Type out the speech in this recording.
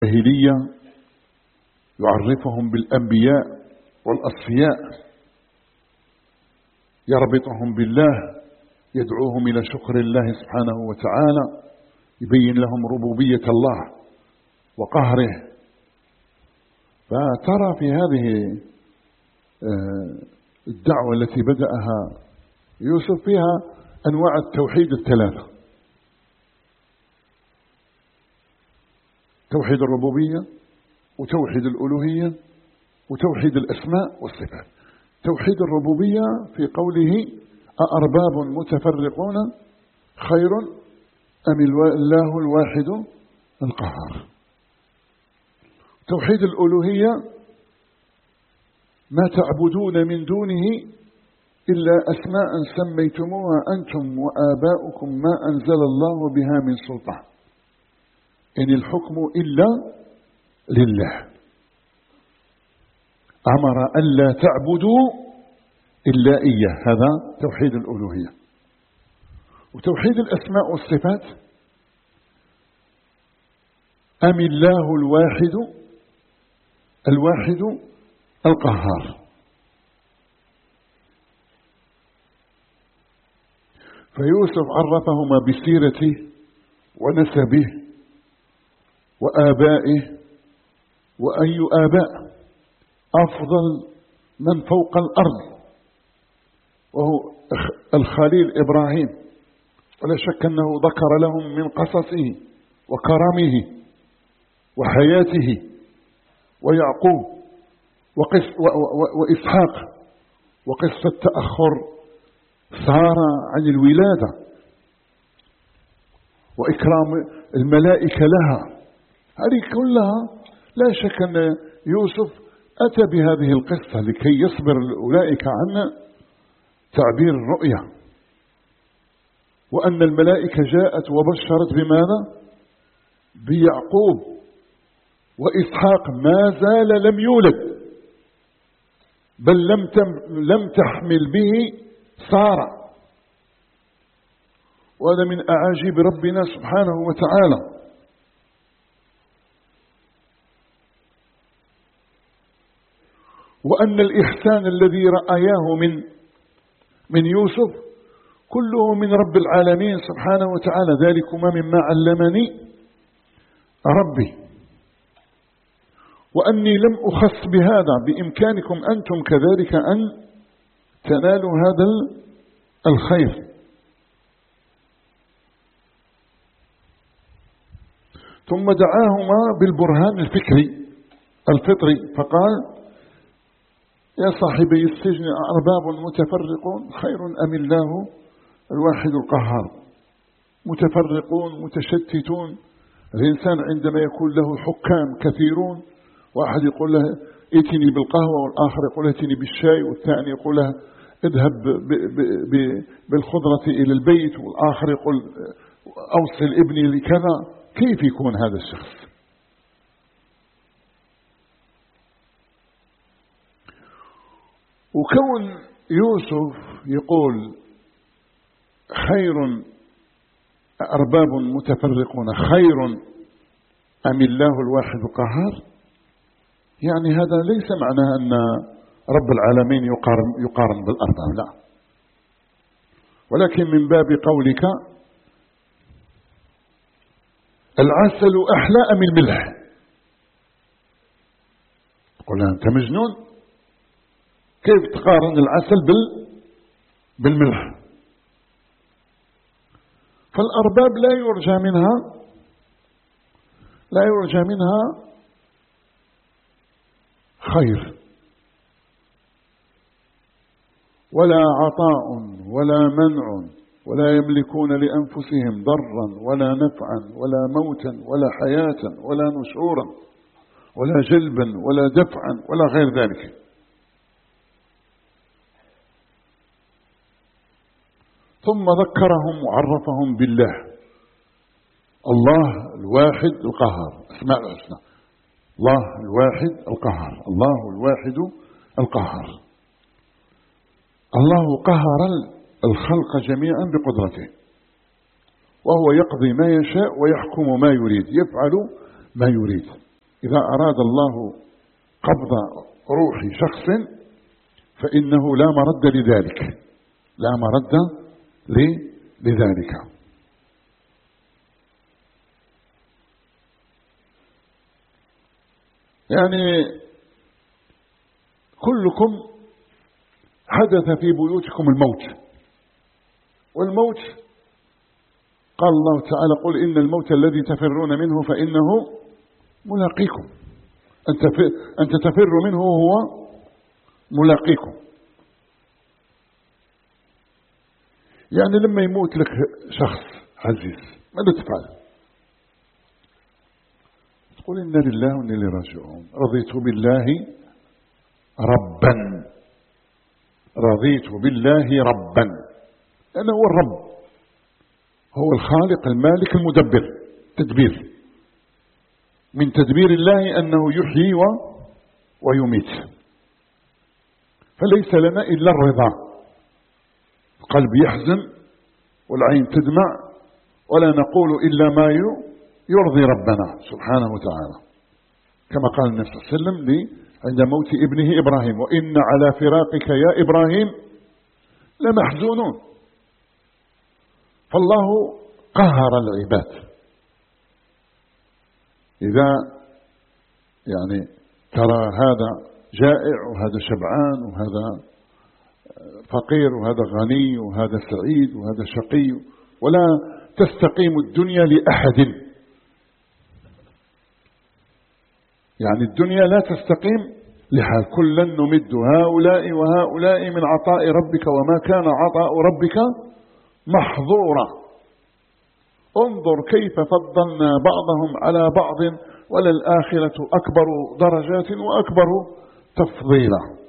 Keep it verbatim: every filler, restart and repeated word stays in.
الجاهلية يعرفهم بالأنبياء والأصفياء، يربطهم بالله، يدعوهم إلى شكر الله سبحانه وتعالى، يبين لهم ربوبية الله وقهره. فترى في هذه الدعوة التي بدأها يوسف فيها أنواع التوحيد الثلاثة: توحيد الربوبية، وتوحيد الألوهية، وتوحيد الأسماء والصفات. توحيد الربوبية في قوله: أأرباب متفرقون خير أم الله الواحد القهار. توحيد الألوهية: ما تعبدون من دونه إلا أسماء سميتموها أنتم وآباؤكم ما أنزل الله بها من سلطان إن الحكم إلا لله، أمر ألا تعبدوا إلا إياه. هذا توحيد الألوهية. وتوحيد الأسماء والصفات: أم الله الواحد الواحد القهار. فيوسف عرفهما بسيرته ونسبه وآبائه، وأي آباء أفضل من فوق الأرض، وهو الخليل إبراهيم، ولا شك أنه ذكر لهم من قصصه وكرمه وحياته، ويعقوب وقص وإسحاق، وقصة تأخر سارة عن الولادة، وإكرام الملائكة لها. هذه كلها لا شك أن يوسف أتى بهذه القصة لكي يصبر أولئك عن تعبير الرؤيا، وأن الملائكة جاءت وبشرت بماذا؟ بيعقوب وإسحاق ما زال لم يولد، بل لم لم تحمل به سارة. وهذا من أعاجيب ربنا سبحانه وتعالى. وأن الإحسان الذي رأياه من من يوسف كله من رب العالمين سبحانه وتعالى. ذلكما مما علمني ربي، وأني لم أخص بهذا، بإمكانكم أنتم كذلك أن تنالوا هذا الخير. ثم دعاهما بالبرهان الفكري الفطري فقال: يا صاحبي السجن أرباب متفرقون خير أم الله الواحد القهار. متفرقون متشتتون. الإنسان عندما يكون له حكام كثيرون، واحد يقول له ائتني بالقهوة، والآخر يقول ائتني بالشاي، والثاني يقول له اذهب بالخضرة إلى البيت، والآخر يقول أوصل ابني لكذا. كيف يكون هذا الشخص؟ وكون يوسف يقول خير أرباب متفرقون خير أم الله الواحد القهار، يعني هذا ليس معناه أن رب العالمين يقارن, يقارن بالأرباب، لا، ولكن من باب قولك العسل أحلى أم الملح، تقول أنت مجنون، كيف تقارن العسل بال بالملح؟ فالأرباب لا يرجى منها لا يرجى منها خير، ولا عطاء ولا منع، ولا يملكون لأنفسهم ضرا ولا نفعا ولا موتا ولا حياة ولا نشورا ولا جلبا ولا دفعا ولا غير ذلك. ثم ذكرهم وعرفهم بالله: الله الواحد القهار، اسماء الحسنى، الله الواحد القهار، الله الواحد القهار. الله قهر الخلق جميعا بقدرته، وهو يقضي ما يشاء ويحكم ما يريد، يفعل ما يريد. إذا أراد الله قبض روح شخص فإنه لا مرد لذلك، لا مرد لذلك. يعني كلكم حدث في بيوتكم الموت، والموت قال الله تعالى: قل إن الموت الذي تفرون منه فإنه ملاقيكم. أنت تفر منه وهو ملاقيكم. يعني لما يموت لك شخص عزيز ماذا تفعل؟ تقول: إنا لله وإنا إليه راجعون، رضيت بالله ربا، رضيت بالله ربا، لأنه هو الرب، هو الخالق المالك المدبر. تدبير من تدبير الله أنه يحيي ويميت، فليس لنا إلا الرضا. القلب يحزن والعين تدمع ولا نقول إلا ما يرضي ربنا سبحانه وتعالى، كما قال النبي صلى الله عليه وسلم عند موت ابنه إبراهيم: وإن على فراقك يا إبراهيم لمحزونون. فالله قهر العباد. إذا يعني ترى هذا جائع وهذا شبعان وهذا فقير وهذا غني وهذا سعيد وهذا شقي، ولا تستقيم الدنيا لأحد، يعني الدنيا لا تستقيم لحال، كلا نمد هؤلاء وهؤلاء من عطاء ربك وما كان عطاء ربك محظورا. انظر كيف فضلنا بعضهم على بعض وللآخرة أكبر درجات وأكبر تفضيلا.